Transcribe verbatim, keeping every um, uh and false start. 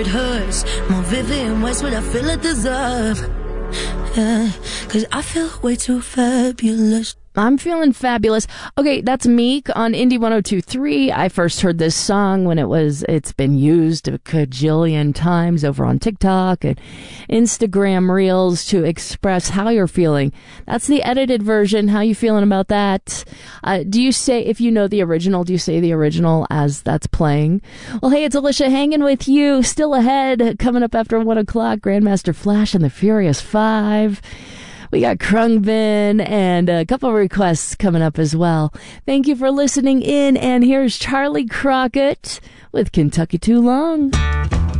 it hurts. More vivid in ways what I feel I deserve. Yeah, cause I feel way too fabulous. I'm feeling fabulous. Okay, that's Meek on Indie one oh two point three. I first heard this song when it was, it's been used a cajillion times over on TikTok and Instagram Reels to express how you're feeling. That's the edited version. How you feeling about that? Uh, do you say, if you know the original, do you say the original as that's playing? Well, hey, it's Alicia hanging with you. Still ahead, coming up after one o'clock, Grandmaster Flash and the Furious Five. We got Krungbin and a couple of requests coming up as well. Thank you for listening in, and here's Charlie Crockett with Kentucky Too Long.